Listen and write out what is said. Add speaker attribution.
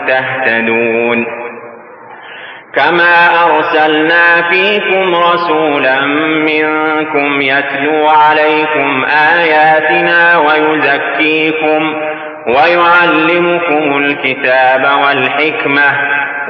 Speaker 1: تهتدون كما أرسلنا فيكم رسولا منكم يتلو عليكم آياتنا ويزكيكم ويعلمكم الكتاب والحكمة